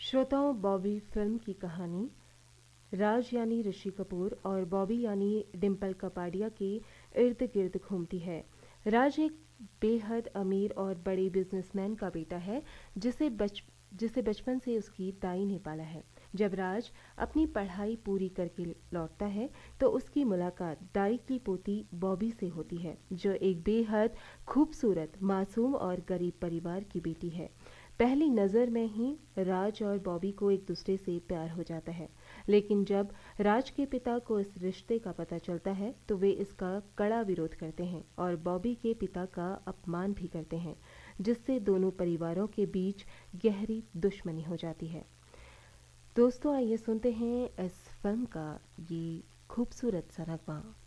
श्रोताओं, बॉबी फिल्म की कहानी राज यानी ऋषि कपूर और बॉबी यानी डिम्पल कपाडिया के इर्द गिर्द घूमती है। राज एक बेहद अमीर और बड़े बिजनेसमैन का बेटा है जिसे बचपन से उसकी दाई ने पाला है। जब राज अपनी पढ़ाई पूरी करके लौटता है तो उसकी मुलाकात दाई की पोती बॉबी से होती है, जो एक बेहद खूबसूरत, मासूम और गरीब परिवार की बेटी है। पहली नज़र में ही राज और बॉबी को एक दूसरे से प्यार हो जाता है, लेकिन जब राज के पिता को इस रिश्ते का पता चलता है तो वे इसका कड़ा विरोध करते हैं और बॉबी के पिता का अपमान भी करते हैं, जिससे दोनों परिवारों के बीच गहरी दुश्मनी हो जाती है। दोस्तों, आइए सुनते हैं इस फिल्म का ये खूबसूरत सा नगमा।